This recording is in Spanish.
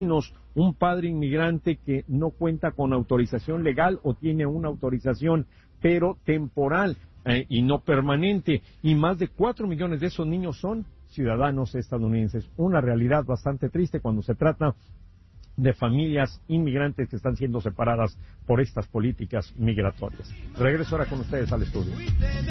un padre inmigrante que no cuenta con autorización legal o tiene una autorización pero temporal y no permanente, y más de 4 millones de esos niños son ciudadanos estadounidenses. Una realidad bastante triste cuando se trata de familias inmigrantes que están siendo separadas por estas políticas migratorias. Regreso ahora con ustedes al estudio.